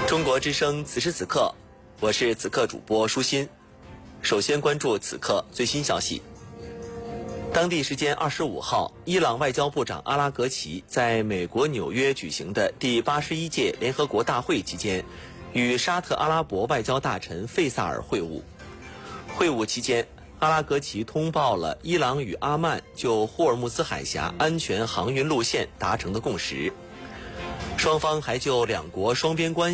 中国之声此时此刻，我是此刻主播舒心。首先关注此刻最新消息。当地时间25号，伊朗外交部长阿拉格齐在美国纽约举行的第81届联合国大会期间，与沙特阿拉伯外交大臣费萨尔会晤。会晤期间，阿拉格齐通报了伊朗与阿曼就霍尔木兹海峡安全航运路线达成的共识。双方还就两国双边关系